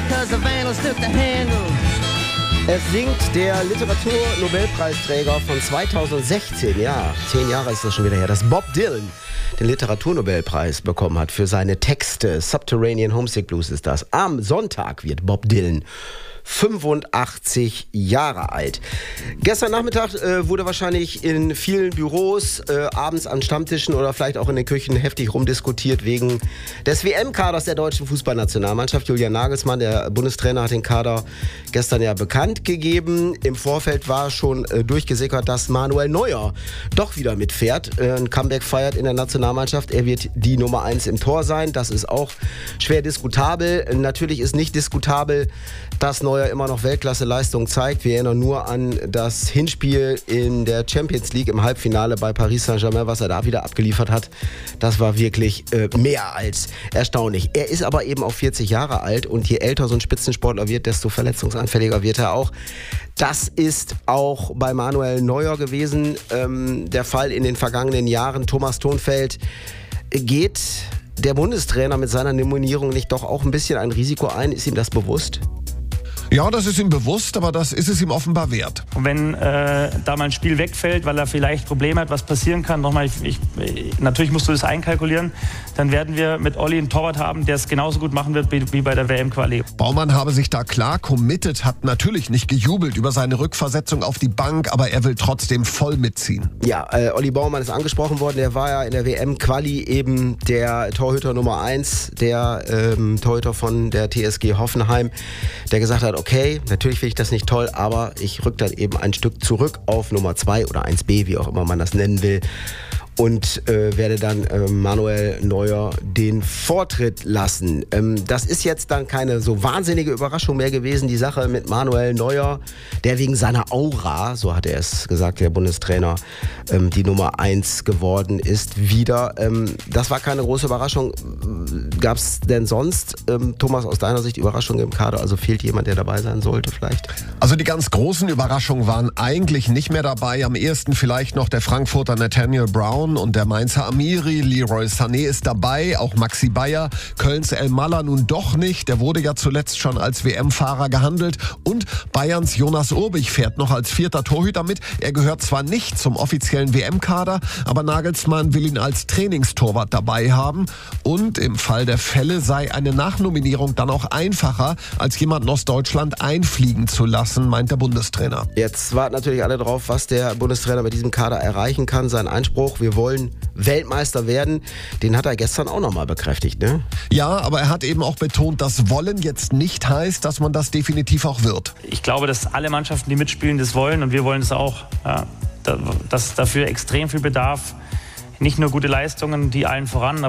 'cause the vandals took the handle. Es singt der Literaturnobelpreisträger von 2016, ja, 10 Jahre ist das schon wieder her, dass Bob Dylan den Literaturnobelpreis bekommen hat für seine Texte. Subterranean Homesick Blues ist das. Am Sonntag wird Bob Dylan 85 Jahre alt. Gestern Nachmittag wurde wahrscheinlich in vielen Büros, abends an Stammtischen oder vielleicht auch in den Küchen heftig rumdiskutiert wegen des WM-Kaders der deutschen Fußballnationalmannschaft. Julian Nagelsmann, der Bundestrainer, hat den Kader gestern ja bekannt gegeben. Im Vorfeld war schon durchgesickert, dass Manuel Neuer doch wieder mitfährt, ein Comeback feiert in der Nationalmannschaft. Er wird die Nummer 1 im Tor sein. Das ist auch schwer diskutabel. Natürlich ist nicht diskutabel, dass Neuer immer noch Weltklasse-Leistung zeigt. Wir erinnern nur an das Hinspiel in der Champions League im Halbfinale bei Paris Saint-Germain, was er da wieder abgeliefert hat. Das war wirklich mehr als erstaunlich. Er ist aber eben auch 40 Jahre alt und je älter so ein Spitzensportler wird, desto verletzungsanfälliger wird er auch. Das ist auch bei Manuel Neuer gewesen, der Fall in den vergangenen Jahren. Thomas Thonfeld, geht der Bundestrainer mit seiner Nominierung nicht doch auch ein bisschen ein Risiko ein? Ist ihm das bewusst? Ja, das ist ihm bewusst, aber das ist es ihm offenbar wert. Und wenn da mal ein Spiel wegfällt, weil er vielleicht Probleme hat, was passieren kann, nochmal, natürlich musst du das einkalkulieren, dann werden wir mit Olli einen Torwart haben, der es genauso gut machen wird wie bei der WM-Quali. Baumann habe sich da klar committed, hat natürlich nicht gejubelt über seine Rückversetzung auf die Bank, aber er will trotzdem voll mitziehen. Ja, Olli Baumann ist angesprochen worden, der war ja in der WM-Quali eben der Torhüter Nummer 1, der Torhüter von der TSG Hoffenheim, der gesagt hat, okay, natürlich finde ich das nicht toll, aber ich rück dann eben ein Stück zurück auf Nummer 2 oder 1b, wie auch immer man das nennen will. Und werde dann Manuel Neuer den Vortritt lassen. Das ist jetzt dann keine so wahnsinnige Überraschung mehr gewesen, die Sache mit Manuel Neuer, der wegen seiner Aura, so hat er es gesagt, der Bundestrainer, die Nummer 1 geworden ist wieder. Das war keine große Überraschung. Gab es denn sonst, Thomas, aus deiner Sicht Überraschungen im Kader? Also fehlt jemand, der dabei sein sollte vielleicht? Also die ganz großen Überraschungen waren eigentlich nicht mehr dabei. Am ehesten vielleicht noch der Frankfurter Nathaniel Brown und der Mainzer Amiri. Leroy Sané ist dabei, auch Maxi Bayer. Kölns El Maller nun doch nicht. Der wurde ja zuletzt schon als WM-Fahrer gehandelt. Und Bayerns Jonas Urbich fährt noch als 4. Torhüter mit. Er gehört zwar nicht zum offiziellen WM-Kader, aber Nagelsmann will ihn als Trainingstorwart dabei haben. Und im Fall der Fälle sei eine Nachnominierung dann auch einfacher, als jemanden aus Deutschland einfliegen zu lassen, meint der Bundestrainer. Jetzt warten natürlich alle drauf, was der Bundestrainer mit diesem Kader erreichen kann. Sein Einspruch, wir wollen Weltmeister werden, den hat er gestern auch nochmal bekräftigt, ne? Ja, aber er hat eben auch betont, dass Wollen jetzt nicht heißt, dass man das definitiv auch wird. Ich glaube, dass alle Mannschaften, die mitspielen, das wollen und wir wollen es auch. Ja, dass dafür extrem viel Bedarf, nicht nur gute Leistungen, die allen voran,